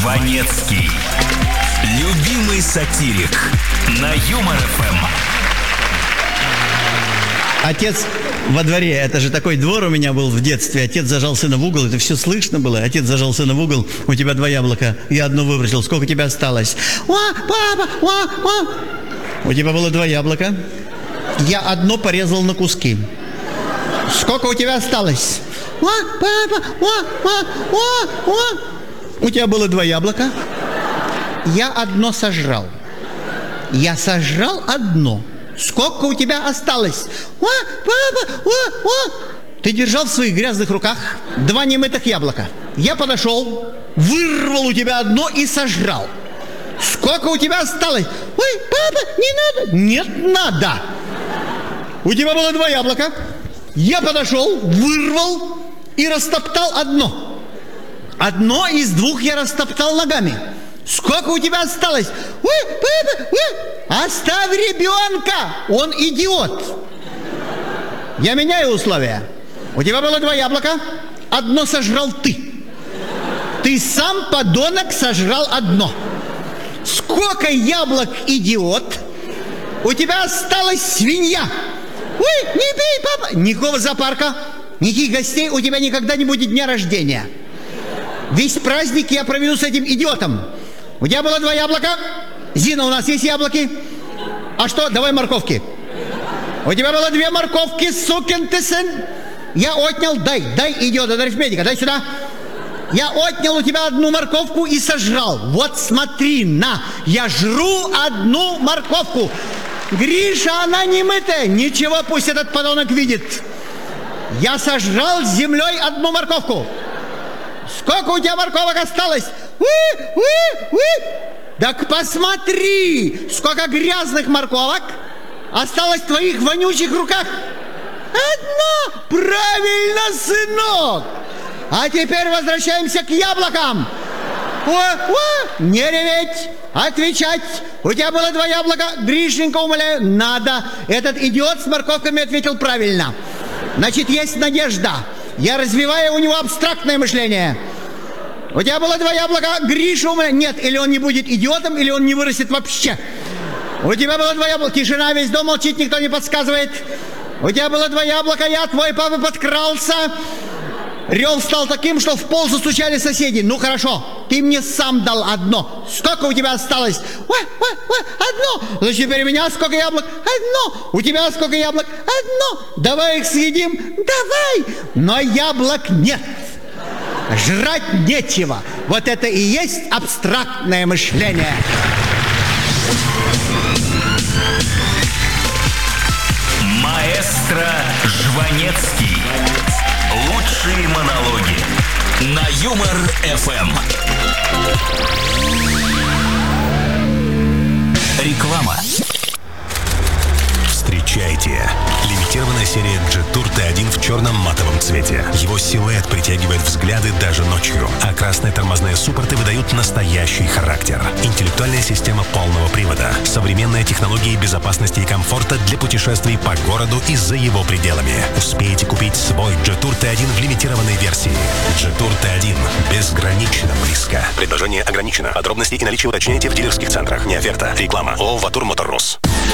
Жванецкий. Любимый сатирик. На Юмор ФМ. Отец во дворе, это же такой двор у меня был в детстве. Отец зажал сына в угол, это все слышно было. Отец зажал сына в угол, у тебя 2 яблока, я одно выбросил. Сколько у тебя осталось? Папа, у тебя было 2 яблока, я одно порезал на куски. Сколько у тебя осталось? Папа, у тебя было 2 яблока, я одно сожрал. Я сожрал одно. Сколько у тебя осталось? Папа, ты держал в своих грязных руках 2 немытых яблока. Я подошел, вырвал у тебя одно и сожрал. Сколько у тебя осталось? Ой, папа, не надо. Нет, надо. У тебя было 2 яблока. Я подошел, вырвал и растоптал одно. Одно из 2 я растоптал ногами. Сколько у тебя осталось? Ой, папа, оставь ребенка, он идиот. Я меняю условия. У тебя было 2 яблока, одно сожрал ты. Ты сам, подонок, сожрал одно. Сколько яблок, идиот? У тебя осталась свинья. Ой, не пей, папа. Никакого зоопарка, никаких гостей, у тебя никогда не будет дня рождения. Весь праздник я проведу с этим идиотом. У тебя было 2 яблока. Зина, у нас есть яблоки? А что? Давай морковки. У тебя было 2 морковки, сукин ты сын. Я отнял, дай, идиот, это арифметика, дай сюда. Я отнял у тебя 1 морковку и сожрал. Вот смотри, на, я жру 1 морковку. Гриша, она не мытая. Ничего, пусть этот подонок видит. Я сожрал с землей 1 морковку. Сколько у тебя морковок осталось? Так посмотри, сколько грязных морковок осталось в твоих вонючих руках. 1. Правильно, сынок. А теперь возвращаемся к яблокам. Не реветь, отвечать. У тебя было 2 яблока. Гришенька, умоляю, надо. Этот идиот с морковками ответил правильно. Значит, есть надежда. Я развиваю у него абстрактное мышление. У тебя было 2 яблока, Гриша, нет, или он не будет идиотом, или он не вырастет вообще. У тебя было 2 яблока, тишина, весь дом молчит, никто не подсказывает. У тебя было 2 яблока, я, твой папа, подкрался. Рев стал таким, что в пол застучали соседи. Ну хорошо, ты мне сам дал 1. Сколько у тебя осталось? 1. Значит, теперь у меня сколько яблок? 1. У тебя сколько яблок? 1. Давай их съедим. Давай. Но яблок нет. Жрать нечего. Вот это и есть абстрактное мышление. Маэстро Жванецкий. Лучшие монологи. На Юмор ФМ. Реклама. Встречайте. Лимитированная серия Jetour T1 в черном матовом цвете. Его силуэт притягивает взгляды даже ночью, а красные тормозные суппорты выдают настоящий характер. Интеллектуальная система полного привода, современные технологии безопасности и комфорта для путешествий по городу и за его пределами. Успеете купить свой Jetour T1 в лимитированной версии. Jetour T1 безгранично близко. Предложение ограничено. Подробности и наличие уточняйте в дилерских центрах. Не оферта. Реклама. ООО «Ватур Мотор Рус».